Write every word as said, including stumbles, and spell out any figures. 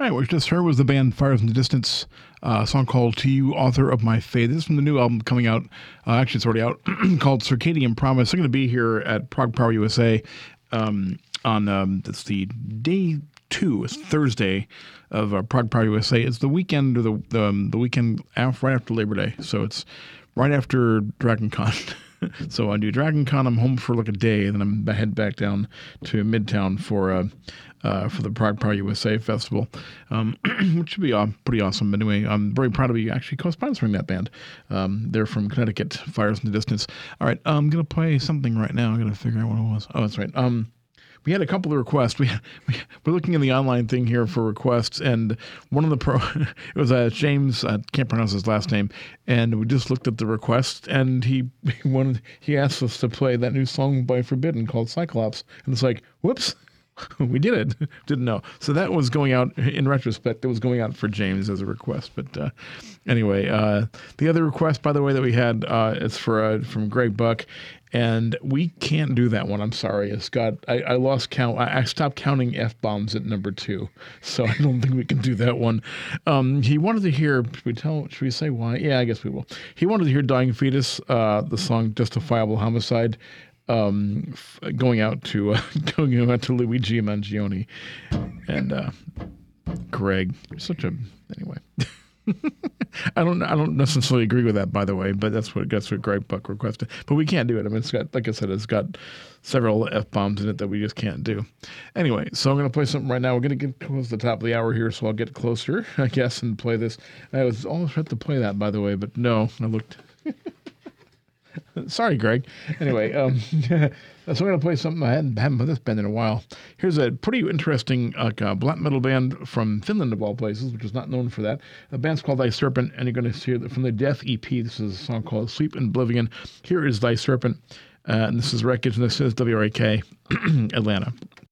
All right, what you just heard was the band Fires in the Distance, uh, a song called To You, Author of My Fate. This is from the new album coming out, uh, actually it's already out, called Circadian Promise. They're going to be here at Prog Power U S A um, on, um, it's the day two, it's Thursday of uh, Prog Power U S A. It's the weekend, or the, the, um, the weekend after, right after Labor Day, so it's right after Dragon Con. So I do Dragon Con, I'm home for like a day, and then I'm I head back down to Midtown for uh, uh, for the Prog Power U S A Festival, um, which should be uh, pretty awesome. Anyway, I'm very proud to be actually co-sponsoring that band. Um, they're from Connecticut, Fires in the Distance. All right, I'm going to play something right now. I'm going to figure out what it was. Oh, that's right. Um, we had a couple of requests. We, we we're looking in the online thing here for requests, and one of the pro it was uh, James. I can't pronounce his last name, and we just looked at the request, and he he wanted he asked us to play that new song by Forbidden called Cyclops, and it's like, whoops. We did it. Didn't know. So that was going out, in retrospect, that was going out for James as a request. But uh, anyway, uh, the other request, by the way, that we had uh, is for uh, from Greg Buck. And we can't do that one. I'm sorry. It's got, I, I lost count. I, I stopped counting F-bombs at number two. So I don't think we can do that one. Um, he wanted to hear, should we tell, should we say why? Yeah, I guess we will. He wanted to hear Dying Fetus, uh, the song Justifiable Homicide. Um, f- going out to uh, going out to Luigi Mangione, and uh, Greg. You're such a anyway. I don't I don't necessarily agree with that, by the way, but that's what that's what Greg Buck requested. But we can't do it. I mean, it's got, like I said, it's got several F bombs in it that we just can't do. Anyway, so I'm going to play something right now. We're going to get close to the top of the hour here, so I'll get closer, I guess, and play this. I was almost ready to play that, by the way, but no, I looked. Sorry, Greg. Anyway, um, so I'm going to play something. I hadn't, haven't played this band in a while. Here's a pretty interesting uh, black metal band from Finland, of all places, which is not known for that. The band's called Thy Serpent, and you're going to hear that from the Death E P. This is a song called Sleep in Oblivion. Here is Thy Serpent, uh, and this is Wreckage, and this is W R A K, Atlanta.